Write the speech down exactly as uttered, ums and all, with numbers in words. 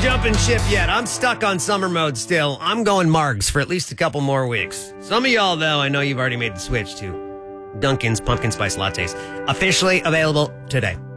jumping ship yet. I'm stuck on summer mode still. I'm going Margs for at least a couple more weeks. Some of y'all, though, I know you've already made the switch to Dunkin's Pumpkin Spice Lattes. Officially available today.